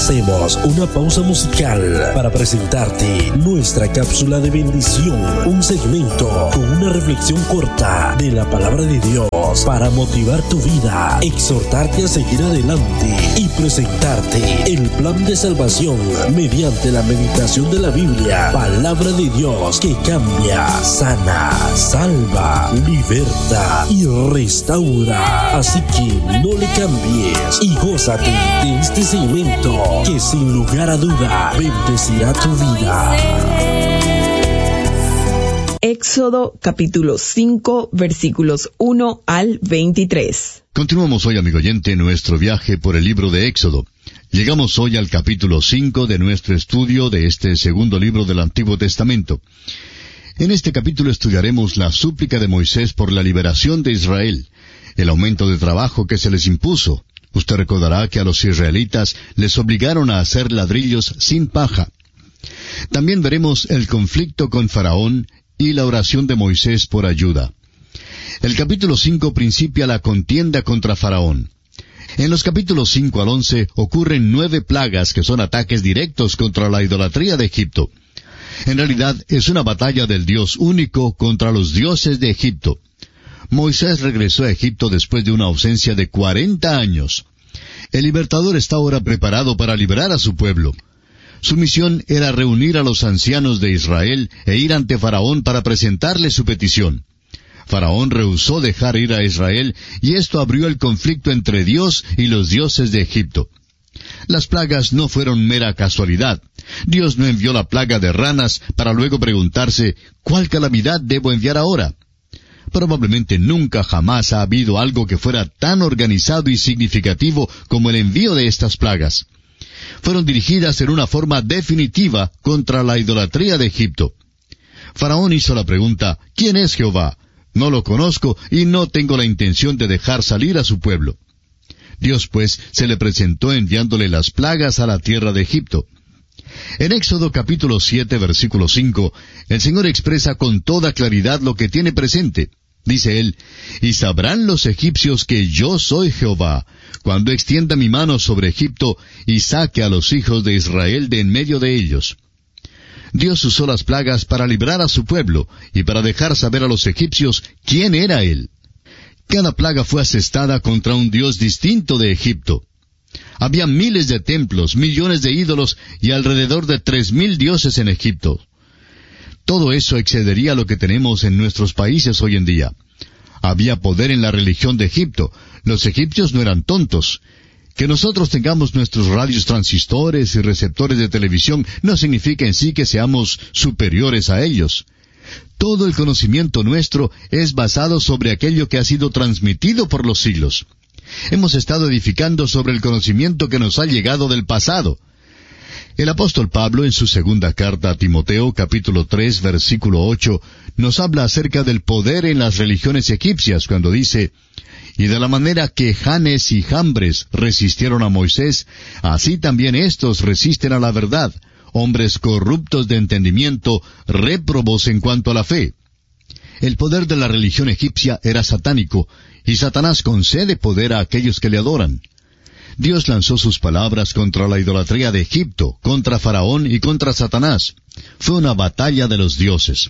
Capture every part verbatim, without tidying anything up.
Hacemos una pausa musical para presentarte nuestra cápsula de bendición, un segmento con una reflexión corta de la palabra de Dios para motivar tu vida, exhortarte a seguir adelante y presentarte el plan de salvación mediante la meditación de la Biblia, palabra de Dios que cambia, sana, salva, liberta y restaura. Así que no le cambies y gózate de este segmento que sin lugar a duda bendecirá tu vida. Éxodo capítulo cinco, versículos uno al veintitrés. Continuamos hoy, amigo oyente, nuestro viaje por el libro de Éxodo. Llegamos hoy al capítulo cinco de nuestro estudio de este segundo libro del Antiguo Testamento. En este capítulo estudiaremos la súplica de Moisés por la liberación de Israel, el aumento de trabajo que se les impuso. Usted recordará que a los israelitas les obligaron a hacer ladrillos sin paja. También veremos el conflicto con Faraón y la oración de Moisés por ayuda. El capítulo cinco principia la contienda contra Faraón. En los capítulos cinco al once ocurren nueve plagas que son ataques directos contra la idolatría de Egipto. En realidad es una batalla del Dios único contra los dioses de Egipto. Moisés regresó a Egipto después de una ausencia de cuarenta años. El libertador está ahora preparado para liberar a su pueblo. Su misión era reunir a los ancianos de Israel e ir ante Faraón para presentarle su petición. Faraón rehusó dejar ir a Israel y esto abrió el conflicto entre Dios y los dioses de Egipto. Las plagas no fueron mera casualidad. Dios no envió la plaga de ranas para luego preguntarse, ¿cuál calamidad debo enviar ahora? Probablemente nunca jamás ha habido algo que fuera tan organizado y significativo como el envío de estas plagas. Fueron dirigidas en una forma definitiva contra la idolatría de Egipto. Faraón hizo la pregunta, ¿quién es Jehová? No lo conozco y no tengo la intención de dejar salir a su pueblo. Dios, pues, se le presentó enviándole las plagas a la tierra de Egipto. En Éxodo capítulo siete, versículo cinco, el Señor expresa con toda claridad lo que tiene presente. Dice él, «Y sabrán los egipcios que yo soy Jehová, cuando extienda mi mano sobre Egipto y saque a los hijos de Israel de en medio de ellos». Dios usó las plagas para librar a su pueblo y para dejar saber a los egipcios quién era Él. Cada plaga fue asestada contra un Dios distinto de Egipto. Había miles de templos, millones de ídolos y alrededor de tres mil dioses en Egipto. Todo eso excedería lo que tenemos en nuestros países hoy en día. Había poder en la religión de Egipto. Los egipcios no eran tontos. Que nosotros tengamos nuestros radios transistores y receptores de televisión no significa en sí que seamos superiores a ellos. Todo el conocimiento nuestro es basado sobre aquello que ha sido transmitido por los siglos. Hemos estado edificando sobre el conocimiento que nos ha llegado del pasado. El apóstol Pablo, en su segunda carta a Timoteo, capítulo tres, versículo ocho, nos habla acerca del poder en las religiones egipcias, cuando dice, «Y de la manera que Janes y Jambres resistieron a Moisés, así también éstos resisten a la verdad, hombres corruptos de entendimiento, réprobos en cuanto a la fe». El poder de la religión egipcia era satánico, y Satanás concede poder a aquellos que le adoran. Dios lanzó sus palabras contra la idolatría de Egipto, contra Faraón y contra Satanás. Fue una batalla de los dioses.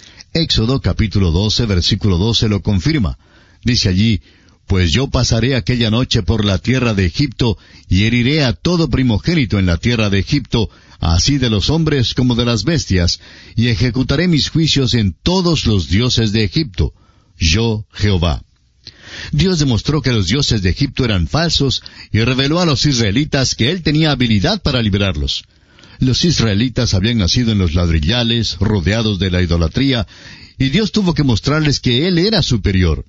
Éxodo capítulo doce, versículo doce lo confirma. Dice allí, «Pues yo pasaré aquella noche por la tierra de Egipto, y heriré a todo primogénito en la tierra de Egipto, así de los hombres como de las bestias, y ejecutaré mis juicios en todos los dioses de Egipto. Yo, Jehová». Dios demostró que los dioses de Egipto eran falsos y reveló a los israelitas que Él tenía habilidad para librarlos. Los israelitas habían nacido en los ladrillales, rodeados de la idolatría, y Dios tuvo que mostrarles que Él era superior.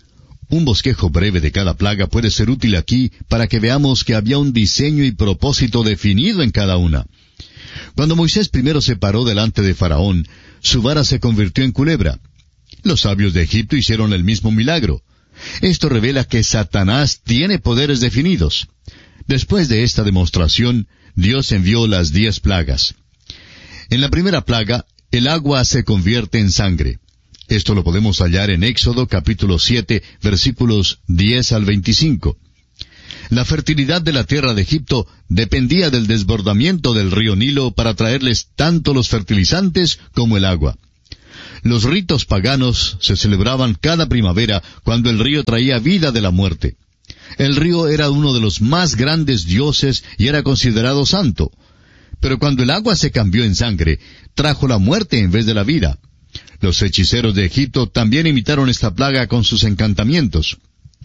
Un bosquejo breve de cada plaga puede ser útil aquí para que veamos que había un diseño y propósito definido en cada una. Cuando Moisés primero se paró delante de Faraón, su vara se convirtió en culebra. Los sabios de Egipto hicieron el mismo milagro. Esto revela que Satanás tiene poderes definidos. Después de esta demostración, Dios envió las diez plagas. En la primera plaga, el agua se convierte en sangre. Esto lo podemos hallar en Éxodo capítulo siete, versículos diez al veinticinco. La fertilidad de la tierra de Egipto dependía del desbordamiento del río Nilo para traerles tanto los fertilizantes como el agua. Los ritos paganos se celebraban cada primavera cuando el río traía vida de la muerte. El río era uno de los más grandes dioses y era considerado santo. Pero cuando el agua se cambió en sangre, trajo la muerte en vez de la vida. Los hechiceros de Egipto también imitaron esta plaga con sus encantamientos.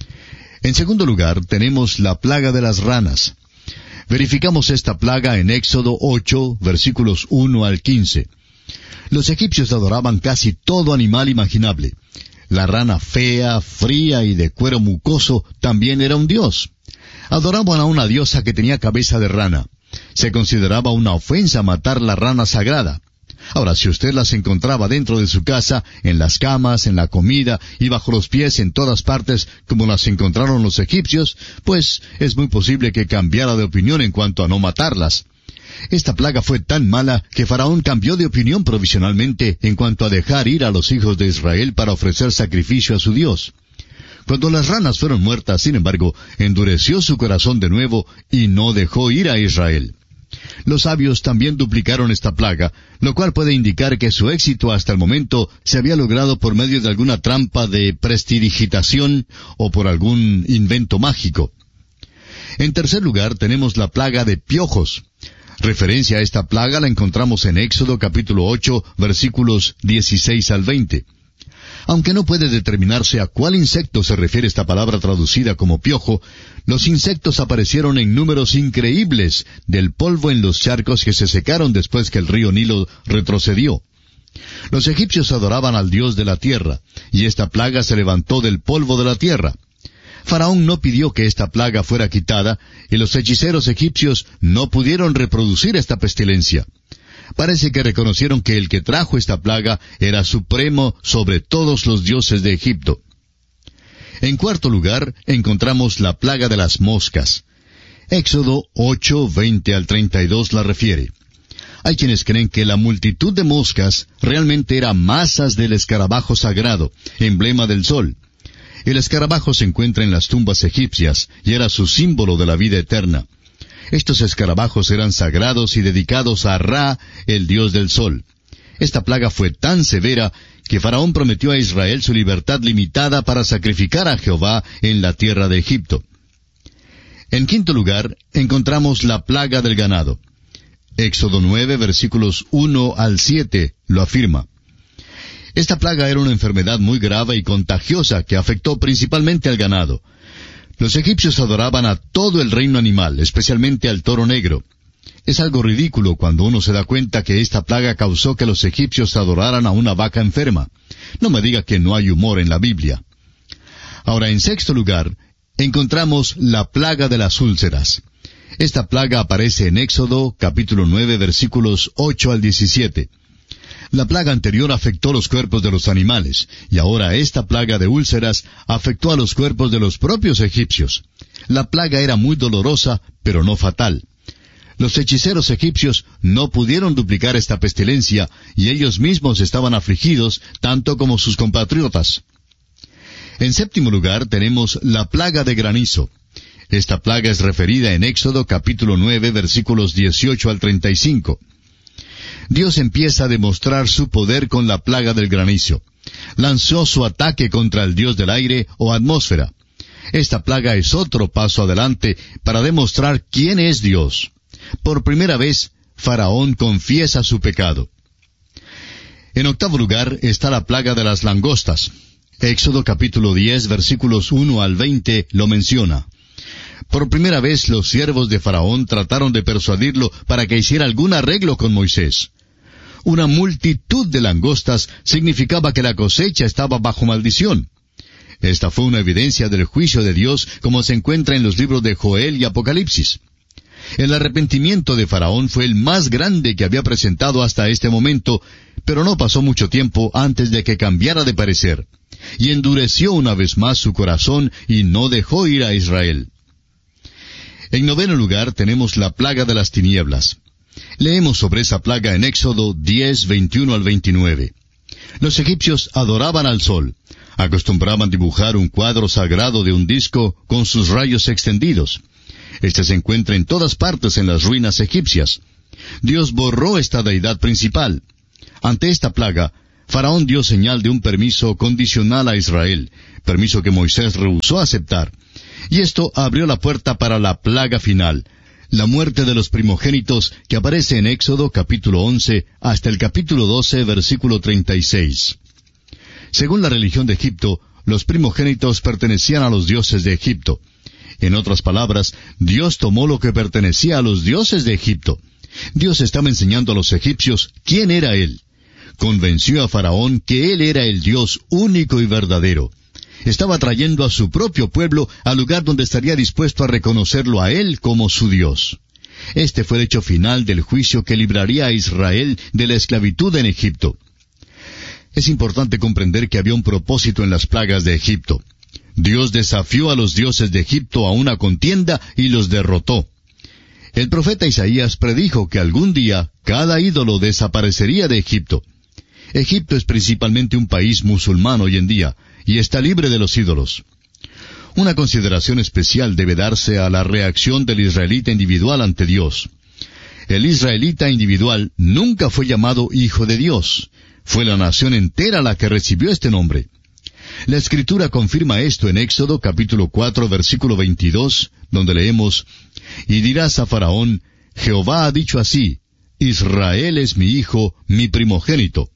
En segundo lugar, tenemos la plaga de las ranas. Verificamos esta plaga en Éxodo ocho, versículos uno al quince. Los egipcios adoraban casi todo animal imaginable. La rana fea, fría y de cuero mucoso también era un dios. Adoraban a una diosa que tenía cabeza de rana. Se consideraba una ofensa matar la rana sagrada. Ahora, si usted las encontraba dentro de su casa, en las camas, en la comida y bajo los pies en todas partes, como las encontraron los egipcios, pues es muy posible que cambiara de opinión en cuanto a no matarlas. Esta plaga fue tan mala que Faraón cambió de opinión provisionalmente en cuanto a dejar ir a los hijos de Israel para ofrecer sacrificio a su Dios. Cuando las ranas fueron muertas, sin embargo, endureció su corazón de nuevo y no dejó ir a Israel. Los sabios también duplicaron esta plaga, lo cual puede indicar que su éxito hasta el momento se había logrado por medio de alguna trampa de prestidigitación o por algún invento mágico. En tercer lugar, tenemos la plaga de piojos. Referencia a esta plaga la encontramos en Éxodo capítulo ocho, versículos dieciséis al veinte. Aunque no puede determinarse a cuál insecto se refiere esta palabra traducida como piojo, los insectos aparecieron en números increíbles del polvo en los charcos que se secaron después que el río Nilo retrocedió. Los egipcios adoraban al Dios de la tierra, y esta plaga se levantó del polvo de la tierra. Faraón no pidió que esta plaga fuera quitada, y los hechiceros egipcios no pudieron reproducir esta pestilencia. Parece que reconocieron que el que trajo esta plaga era supremo sobre todos los dioses de Egipto. En cuarto lugar, encontramos la plaga de las moscas. Éxodo ocho, veinte al treinta y dos la refiere. Hay quienes creen que la multitud de moscas realmente era masas del escarabajo sagrado, emblema del sol. El escarabajo se encuentra en las tumbas egipcias y era su símbolo de la vida eterna. Estos escarabajos eran sagrados y dedicados a Ra, el dios del sol. Esta plaga fue tan severa que Faraón prometió a Israel su libertad limitada para sacrificar a Jehová en la tierra de Egipto. En quinto lugar, encontramos la plaga del ganado. Éxodo nueve, versículos uno al siete, lo afirma. Esta plaga era una enfermedad muy grave y contagiosa que afectó principalmente al ganado. Los egipcios adoraban a todo el reino animal, especialmente al toro negro. Es algo ridículo cuando uno se da cuenta que esta plaga causó que los egipcios adoraran a una vaca enferma. No me diga que no hay humor en la Biblia. Ahora, en sexto lugar, encontramos la plaga de las úlceras. Esta plaga aparece en Éxodo, capítulo nueve, versículos ocho al diecisiete. La plaga anterior afectó los cuerpos de los animales, y ahora esta plaga de úlceras afectó a los cuerpos de los propios egipcios. La plaga era muy dolorosa, pero no fatal. Los hechiceros egipcios no pudieron duplicar esta pestilencia, y ellos mismos estaban afligidos, tanto como sus compatriotas. En séptimo lugar tenemos la plaga de granizo. Esta plaga es referida en Éxodo capítulo nueve, versículos dieciocho al treinta y cinco. Dios empieza a demostrar su poder con la plaga del granizo. Lanzó su ataque contra el dios del aire o atmósfera. Esta plaga es otro paso adelante para demostrar quién es Dios. Por primera vez, Faraón confiesa su pecado. En octavo lugar está la plaga de las langostas. Éxodo capítulo diez, versículos uno al veinte lo menciona. Por primera vez los siervos de Faraón trataron de persuadirlo para que hiciera algún arreglo con Moisés. Una multitud de langostas significaba que la cosecha estaba bajo maldición. Esta fue una evidencia del juicio de Dios como se encuentra en los libros de Joel y Apocalipsis. El arrepentimiento de Faraón fue el más grande que había presentado hasta este momento, pero no pasó mucho tiempo antes de que cambiara de parecer, y endureció una vez más su corazón y no dejó ir a Israel. En noveno lugar tenemos la plaga de las tinieblas. Leemos sobre esa plaga en Éxodo diez, veintiuno al veintinueve. Los egipcios adoraban al sol. Acostumbraban dibujar un cuadro sagrado de un disco con sus rayos extendidos. Este se encuentra en todas partes en las ruinas egipcias. Dios borró esta deidad principal. Ante esta plaga, Faraón dio señal de un permiso condicional a Israel, permiso que Moisés rehusó aceptar. Y esto abrió la puerta para la plaga final, la muerte de los primogénitos, que aparece en Éxodo capítulo once hasta el capítulo doce, versículo treinta y seis. Según la religión de Egipto, los primogénitos pertenecían a los dioses de Egipto. En otras palabras, Dios tomó lo que pertenecía a los dioses de Egipto. Dios estaba enseñando a los egipcios quién era Él. Convenció a Faraón que Él era el Dios único y verdadero. Estaba trayendo a su propio pueblo al lugar donde estaría dispuesto a reconocerlo a Él como su Dios. Este fue el hecho final del juicio que libraría a Israel de la esclavitud en Egipto. Es importante comprender que había un propósito en las plagas de Egipto. Dios desafió a los dioses de Egipto a una contienda y los derrotó. El profeta Isaías predijo que algún día cada ídolo desaparecería de Egipto. Egipto es principalmente un país musulmán hoy en día, y está libre de los ídolos. Una consideración especial debe darse a la reacción del israelita individual ante Dios. El israelita individual nunca fue llamado hijo de Dios. Fue la nación entera la que recibió este nombre. La Escritura confirma esto en Éxodo capítulo cuatro, versículo veintidós, donde leemos, «Y dirás a Faraón, Jehová ha dicho así, Israel es mi hijo, mi primogénito».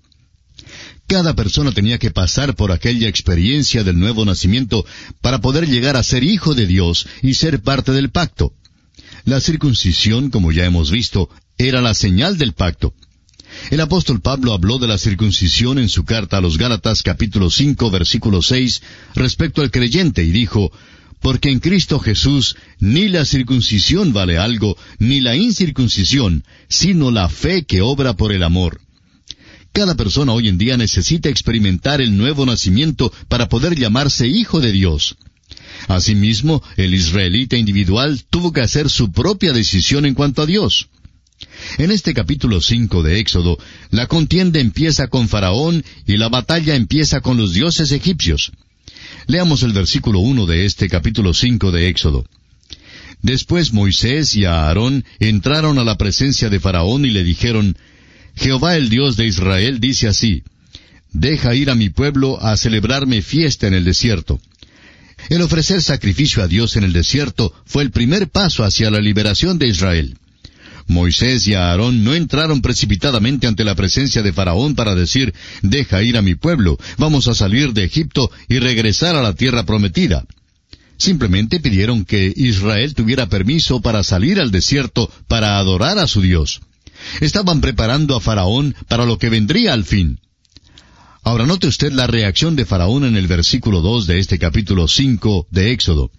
Cada persona tenía que pasar por aquella experiencia del nuevo nacimiento para poder llegar a ser hijo de Dios y ser parte del pacto. La circuncisión, como ya hemos visto, era la señal del pacto. El apóstol Pablo habló de la circuncisión en su carta a los Gálatas capítulo cinco, versículo seis, respecto al creyente, y dijo, «Porque en Cristo Jesús ni la circuncisión vale algo, ni la incircuncisión, sino la fe que obra por el amor». Cada persona hoy en día necesita experimentar el nuevo nacimiento para poder llamarse hijo de Dios. Asimismo, el israelita individual tuvo que hacer su propia decisión en cuanto a Dios. En este capítulo cinco de Éxodo, la contienda empieza con Faraón y la batalla empieza con los dioses egipcios. Leamos el versículo uno de este capítulo cinco de Éxodo. Después Moisés y Aarón entraron a la presencia de Faraón y le dijeron, Jehová el Dios de Israel dice así, «Deja ir a mi pueblo a celebrarme fiesta en el desierto». El ofrecer sacrificio a Dios en el desierto fue el primer paso hacia la liberación de Israel. Moisés y Aarón no entraron precipitadamente ante la presencia de Faraón para decir, «Deja ir a mi pueblo, vamos a salir de Egipto y regresar a la tierra prometida». Simplemente pidieron que Israel tuviera permiso para salir al desierto para adorar a su Dios. Estaban preparando a Faraón para lo que vendría al fin. Ahora note usted la reacción de Faraón en el versículo dos de este capítulo cinco de Éxodo.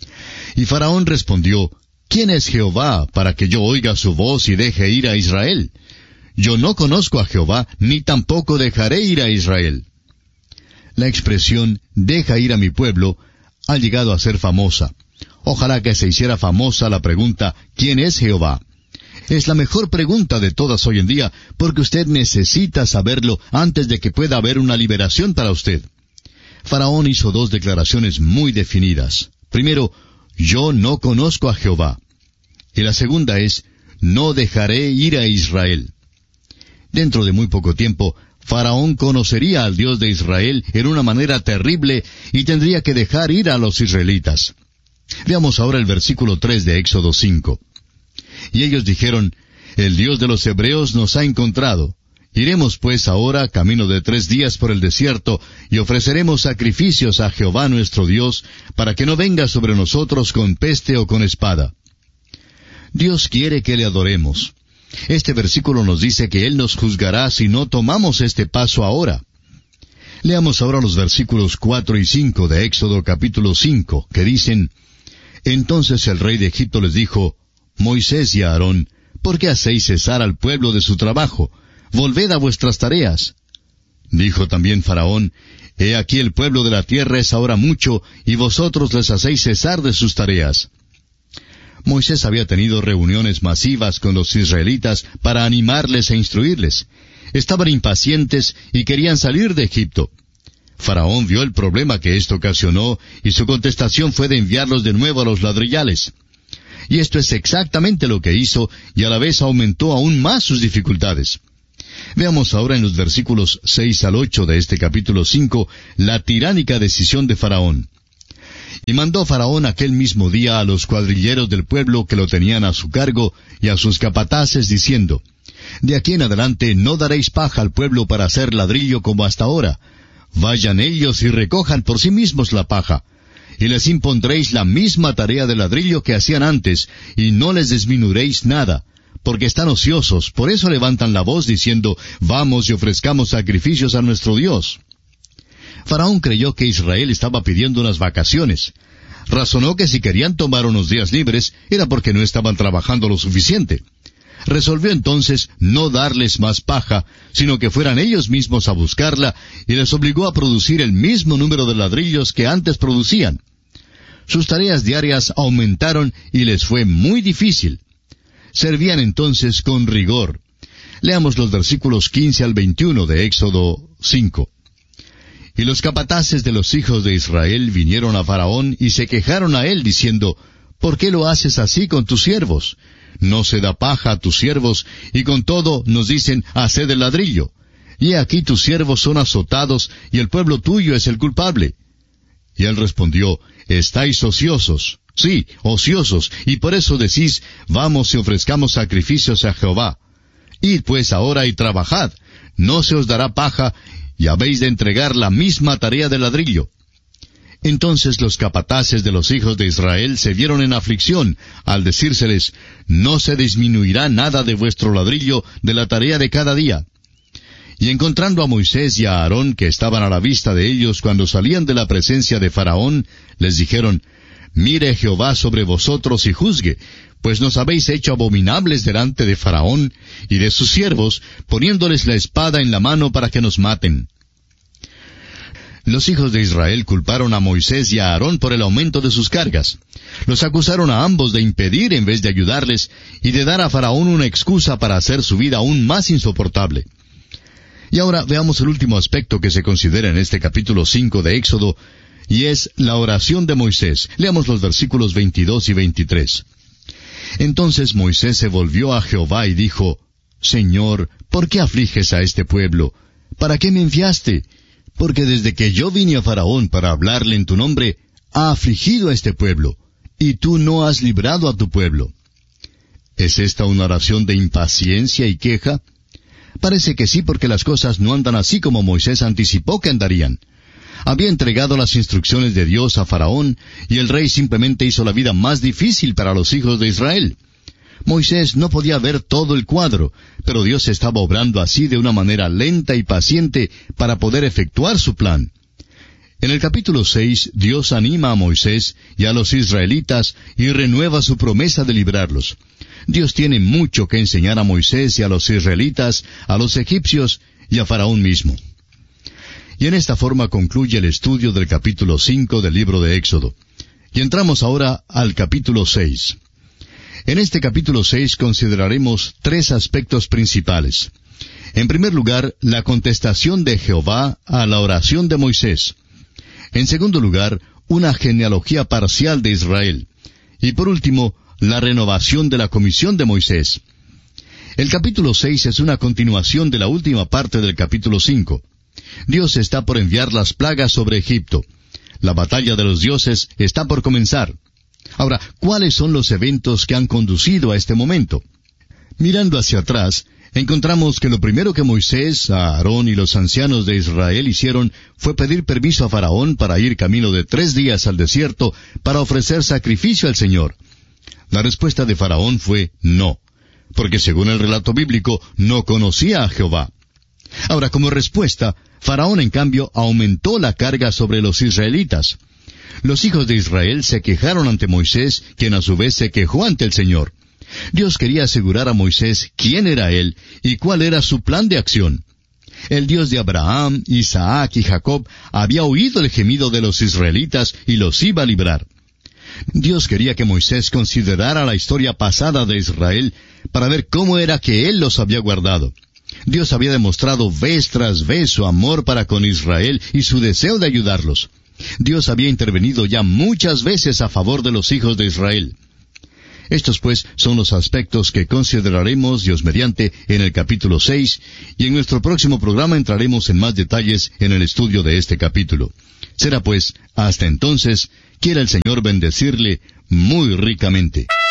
Y Faraón respondió, ¿Quién es Jehová para que yo oiga su voz y deje ir a Israel? Yo no conozco a Jehová, ni tampoco dejaré ir a Israel. La expresión, deja ir a mi pueblo, ha llegado a ser famosa. Ojalá que se hiciera famosa la pregunta, ¿quién es Jehová? Es la mejor pregunta de todas hoy en día, porque usted necesita saberlo antes de que pueda haber una liberación para usted. Faraón hizo dos declaraciones muy definidas. Primero, yo no conozco a Jehová. Y la segunda es, no dejaré ir a Israel. Dentro de muy poco tiempo, Faraón conocería al Dios de Israel en una manera terrible y tendría que dejar ir a los israelitas. Veamos ahora el versículo tres de Éxodo cinco. Y ellos dijeron, el Dios de los hebreos nos ha encontrado. Iremos pues ahora camino de tres días por el desierto, y ofreceremos sacrificios a Jehová nuestro Dios, para que no venga sobre nosotros con peste o con espada. Dios quiere que le adoremos. Este versículo nos dice que Él nos juzgará si no tomamos este paso ahora. Leamos ahora los versículos cuatro y cinco de Éxodo capítulo cinco, que dicen, Entonces el rey de Egipto les dijo, Moisés y Aarón, ¿por qué hacéis cesar al pueblo de su trabajo? Volved a vuestras tareas. Dijo también Faraón, He aquí el pueblo de la tierra es ahora mucho, y vosotros les hacéis cesar de sus tareas. Moisés había tenido reuniones masivas con los israelitas para animarles e instruirles. Estaban impacientes y querían salir de Egipto. Faraón vio el problema que esto ocasionó, y su contestación fue de enviarlos de nuevo a los ladrillales. Y esto es exactamente lo que hizo, y a la vez aumentó aún más sus dificultades. Veamos ahora en los versículos seis al ocho de este capítulo cinco la tiránica decisión de Faraón. Y mandó Faraón aquel mismo día a los cuadrilleros del pueblo que lo tenían a su cargo y a sus capataces, diciendo, de aquí en adelante no daréis paja al pueblo para hacer ladrillo como hasta ahora. Vayan ellos y recojan por sí mismos la paja. Y les impondréis la misma tarea de ladrillo que hacían antes, y no les disminuiréis nada, porque están ociosos, por eso levantan la voz diciendo, vamos y ofrezcamos sacrificios a nuestro Dios. Faraón creyó que Israel estaba pidiendo unas vacaciones. Razonó que si querían tomar unos días libres, era porque no estaban trabajando lo suficiente. Resolvió entonces no darles más paja, sino que fueran ellos mismos a buscarla, y les obligó a producir el mismo número de ladrillos que antes producían. Sus tareas diarias aumentaron y les fue muy difícil. Servían entonces con rigor. Leamos los versículos quince al veintiuno de Éxodo cinco. Y los capataces de los hijos de Israel vinieron a Faraón y se quejaron a él, diciendo, ¿por qué lo haces así con tus siervos? No se da paja a tus siervos, y con todo nos dicen, haced el ladrillo. Y aquí tus siervos son azotados, y el pueblo tuyo es el culpable. Y él respondió, estáis ociosos, sí, ociosos, y por eso decís, vamos y ofrezcamos sacrificios a Jehová. Id pues ahora y trabajad, no se os dará paja, y habéis de entregar la misma tarea de ladrillo. Entonces los capataces de los hijos de Israel se vieron en aflicción, al decírseles, no se disminuirá nada de vuestro ladrillo de la tarea de cada día. Y encontrando a Moisés y a Aarón, que estaban a la vista de ellos cuando salían de la presencia de Faraón, les dijeron, mire Jehová sobre vosotros y juzgue, pues nos habéis hecho abominables delante de Faraón y de sus siervos, poniéndoles la espada en la mano para que nos maten. Los hijos de Israel culparon a Moisés y a Aarón por el aumento de sus cargas. Los acusaron a ambos de impedir en vez de ayudarles, y de dar a Faraón una excusa para hacer su vida aún más insoportable. Y ahora veamos el último aspecto que se considera en este capítulo cinco de Éxodo, y es la oración de Moisés. Leamos los versículos veintidós y veintitrés. Entonces Moisés se volvió a Jehová y dijo, Señor, ¿por qué afliges a este pueblo? ¿Para qué me enviaste? Porque desde que yo vine a Faraón para hablarle en tu nombre, ha afligido a este pueblo, y tú no has librado a tu pueblo. ¿Es esta una oración de impaciencia y queja? Parece que sí, porque las cosas no andan así como Moisés anticipó que andarían. Había entregado las instrucciones de Dios a Faraón, y el rey simplemente hizo la vida más difícil para los hijos de Israel. Moisés no podía ver todo el cuadro, pero Dios estaba obrando así de una manera lenta y paciente para poder efectuar su plan. En el capítulo seis, Dios anima a Moisés y a los israelitas y renueva su promesa de librarlos. Dios tiene mucho que enseñar a Moisés y a los israelitas, a los egipcios y a Faraón mismo. Y en esta forma concluye el estudio del capítulo cinco del libro de Éxodo. Y entramos ahora al capítulo seis. En este capítulo seis consideraremos tres aspectos principales. En primer lugar, la contestación de Jehová a la oración de Moisés. En segundo lugar, una genealogía parcial de Israel. Y por último, la renovación de la comisión de Moisés. El capítulo seis es una continuación de la última parte del capítulo cinco. Dios está por enviar las plagas sobre Egipto. La batalla de los dioses está por comenzar. Ahora, ¿cuáles son los eventos que han conducido a este momento? Mirando hacia atrás, encontramos que lo primero que Moisés, Aarón y los ancianos de Israel hicieron fue pedir permiso a Faraón para ir camino de tres días al desierto para ofrecer sacrificio al Señor. La respuesta de Faraón fue no, porque según el relato bíblico no conocía a Jehová. Ahora, como respuesta, Faraón en cambio aumentó la carga sobre los israelitas. Los hijos de Israel se quejaron ante Moisés, quien a su vez se quejó ante el Señor. Dios quería asegurar a Moisés quién era él y cuál era su plan de acción. El Dios de Abraham, Isaac y Jacob había oído el gemido de los israelitas y los iba a librar. Dios quería que Moisés considerara la historia pasada de Israel para ver cómo era que él los había guardado. Dios había demostrado vez tras vez su amor para con Israel y su deseo de ayudarlos. Dios había intervenido ya muchas veces a favor de los hijos de Israel. Estos pues son los aspectos que consideraremos, Dios mediante, en el capítulo seis, y en nuestro próximo programa entraremos en más detalles en el estudio de este capítulo. Será pues, hasta entonces, quiera el Señor bendecirle muy ricamente.